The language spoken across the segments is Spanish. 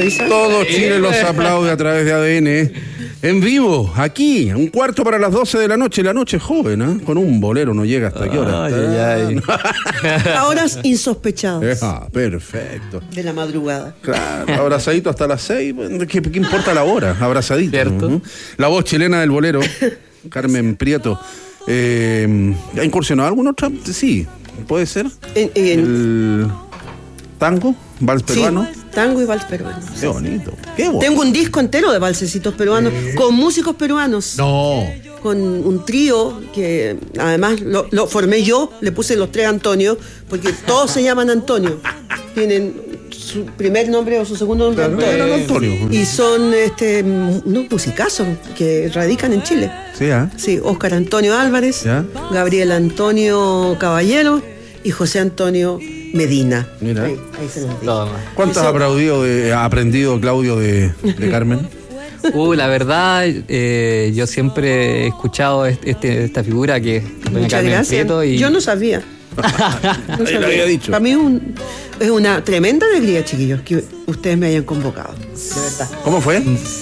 avisa? Todo Chile los aplaude a través de ADN. En vivo, aquí, 11:45 de la noche. La noche joven, ¿eh? Con un bolero no llega hasta qué hora. A horas insospechadas. Perfecto. De la madrugada. Claro, abrazadito hasta las 6. ¿Qué importa la hora? Abrazadito. ¿Cierto? La voz chilena del bolero, Carmen Prieto. ¿Ha incursionado alguna otra? Sí, puede ser. El tango, vals peruano. Sí, tango y vals peruano. Qué bonito. Qué bonito. Tengo un disco entero de valsecitos peruanos con músicos peruanos. No. Con un trío que además lo formé yo, le puse los 3 Antonio, porque todos se llaman Antonio. Tienen su primer nombre o su segundo nombre, claro, Antonio. Y son unos musicazos que radican en Chile. Sí, ¿eh? Sí, Óscar Antonio Álvarez, ¿ya? Gabriel Antonio Caballero y José Antonio Medina. Mira. Ahí se los digo. ¿Cuántos ha aprendido Claudio de Carmen? La verdad, yo siempre he escuchado esta figura que es doña Muchas Carmen gracias. Prieto. Y... Yo no sabía. No sabía. Lo había dicho. Para mí es una tremenda alegría, chiquillos, que ustedes me hayan convocado. De verdad. ¿Cómo fue?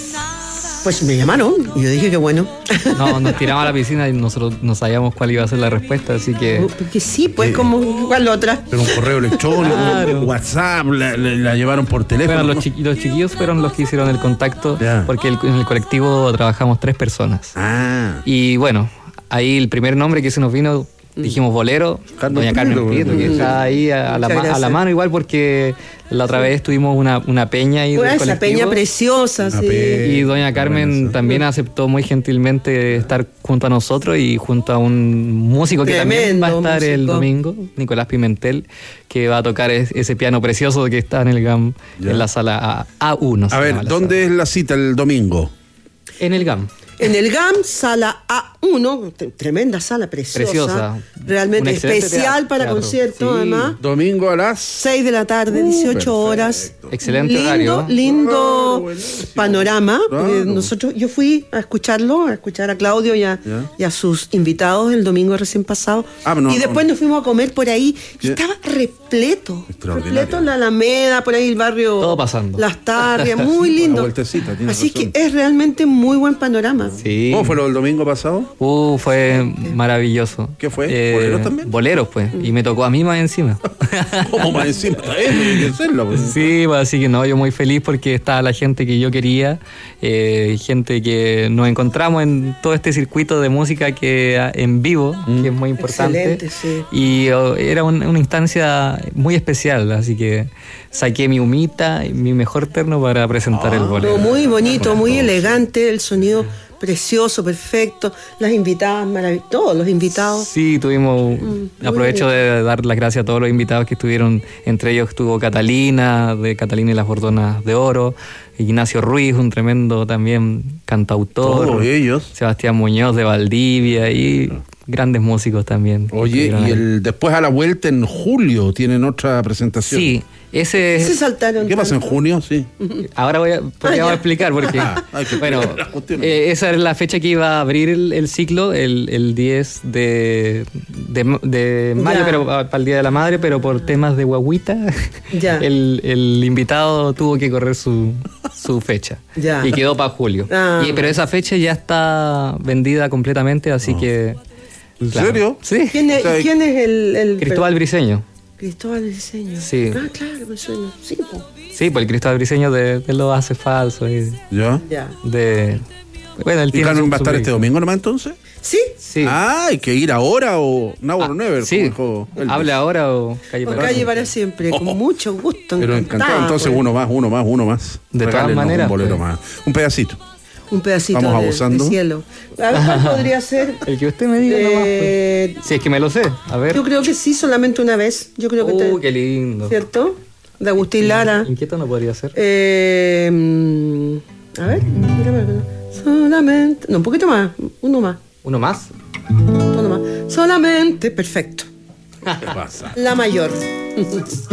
Pues me llamaron y yo dije que bueno. No, nos tiramos a la piscina y nosotros no sabíamos cuál iba a ser la respuesta, así que... Porque sí, pues como igual la otra. Pero un correo electrónico, Claro. WhatsApp, la llevaron por teléfono. Bueno, ¿no? los chiquillos fueron los que hicieron el contacto, Ya. porque en el colectivo trabajamos 3 personas. Ah. Y bueno, ahí el primer nombre que se nos vino, dijimos bolero, Carmen doña Carmen Prieto, Prieto, que está ahí a la mano igual, porque la otra vez tuvimos una peña ahí Pues del esa colectivo. peña preciosa, Una sí. peña. Y doña Carmen Bueno, también aceptó muy gentilmente estar junto a nosotros y junto a un músico que también va a Tremendo estar el músico. domingo, Nicolás Pimentel, que va a tocar ese piano precioso que está en el GAM, Ya. en la sala A1. A ver, ¿dónde es la cita el domingo? En el GAM. En el GAM, sala A1, tremenda sala, Preciosa. Realmente Un excelente especial para teatro. concierto, Sí. además. Domingo a las 6 de la tarde, 18 perfecto. horas. Excelente horario. Lindo buenísimo. panorama. Claro. Yo fui a escucharlo, a escuchar a Claudio Ya. y a sus invitados el domingo recién pasado. No, y después nos fuimos a comer por ahí y Ya. estaba repleto. Extraordinario. Repleto en la Alameda, por ahí el barrio. Todo pasando. Las Tarrias, muy Una lindo. vueltecita, tienes Así razón. que es realmente muy buen panorama. Sí. ¿Cómo fue lo del domingo pasado? Fue maravilloso. ¿Qué fue? ¿Boleros también? Boleros, pues. Y me tocó a mí más encima. ¿Cómo más encima? Tiene que serlo, pues. Sí, pues, así que no, yo muy feliz porque estaba la gente que yo quería, gente que nos encontramos en todo este circuito de música que en vivo, que es muy importante. Excelente, sí. Y era una instancia muy especial, así que saqué mi humita y mi mejor terno para presentar el bolero. Pero muy bonito, muy elegante, el sonido precioso, perfecto, las invitadas maravillosas, todos los invitados. Sí, tuvimos, aprovecho de dar las gracias a todos los invitados que estuvieron, entre ellos estuvo Catalina, de Catalina y las Bordonas de Oro, Ignacio Ruiz, un tremendo también cantautor, Todos ellos. Sebastián Muñoz de Valdivia y grandes músicos también. Oye, Estuvieron y ahí. después a la vuelta en julio tienen otra presentación. Sí, Se ese... saltaron. ¿Qué pasa en tanto. junio? Sí. Ahora podríamos ya. explicar porque, Hay que bueno, explicar las cuestiones. esa es la fecha que iba a abrir el ciclo, el 10 de mayo, Ya. pero para el Día de la Madre, pero por temas de guagüita, Ya. el invitado tuvo que correr su fecha Ya. y quedó para julio. Ah. Pero esa fecha ya está vendida completamente, así que... ¿En claro. serio? Sí, ¿Quién es, O sea, quién es el Cristóbal Briseño. Cristóbal Briseño. Sí. Ah, claro, me suena. Sí, po. Sí, pues el Cristóbal Briseño de Lo Hace Falso. ¿Ya? Ya. Bueno, él ¿Y tiene Carmen su- va a su estar este proyecto. domingo nomás entonces? ¿Sí? Sí. Ah, ¿hay que ir ahora o now or never? Sí, como dijo Elvis. hable ahora o calle Por para calle para siempre, con mucho gusto. Pero encantado, encantada, entonces pues. uno más. De todas Regálenos maneras, un bolero pues. más. Un pedacito. Un pedacito Vamos de abusando. cielo. A ver, ¿cuál podría ser? El que usted me diga nomás, pues. Si es que me lo sé. A ver. Yo creo que sí, solamente una vez. Yo creo que Qué lindo. ¿cierto? De Agustín Lara. Inquieto no podría ser. A ver, solamente. No, un poquito más. Uno más. ¿Uno más? Solamente. Perfecto. ¿Qué pasa? La mayor.